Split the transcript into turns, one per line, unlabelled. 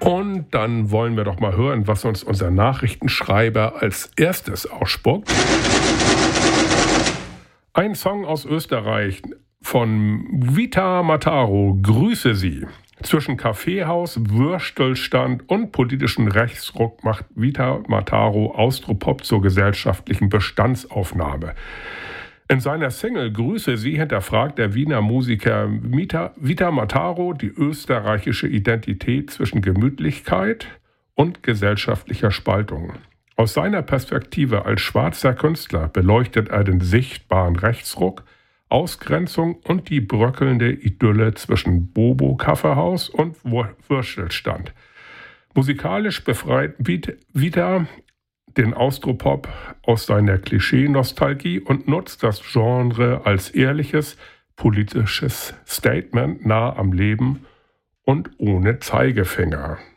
Und dann wollen wir doch mal hören, was uns unser Nachrichtenschreiber als erstes ausspuckt. Ein Song aus Österreich von Vita Mataro, Grüße Sie. Zwischen Kaffeehaus, Würstelstand und politischen Rechtsruck macht Vita Mataro Austropop zur gesellschaftlichen Bestandsaufnahme. In seiner Single Grüße Sie hinterfragt der Wiener Musiker Vita Mataro die österreichische Identität zwischen Gemütlichkeit und gesellschaftlicher Spaltung. Aus seiner Perspektive als schwarzer Künstler beleuchtet er den sichtbaren Rechtsruck, Ausgrenzung und die bröckelnde Idylle zwischen Bobo-Kaffeehaus und Würstelstand. Musikalisch befreit Vita den Austropop aus seiner Klischee-Nostalgie und nutzt das Genre als ehrliches, politisches Statement nah am Leben und ohne Zeigefinger.